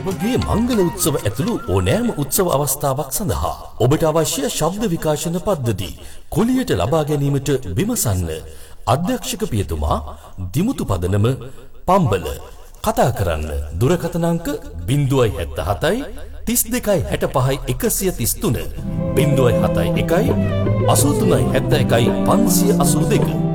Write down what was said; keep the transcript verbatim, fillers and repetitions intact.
ඔබගේ මංගල උත්සව ඇතුළු ඕනෑම උත්සව අවස්ථාවක් සඳහා ඔබට අවශ්‍ය ශබ්ද විකාශන පද්ධති කුලියට ලබා ගැනීමට විමසන්න. අධ්‍යක්ෂක පියතුමා දිමුතු පදනම පම්බල. කතා කරන්න දුරකථන අංක ज़ीरो सात सात තිස් දෙකයි හැට පහයි එකසිය තිස් තුන ज़ीरो सात एक අසූ තුනයි හැත්තෑ එකයි පන්සිය අසූ දෙක.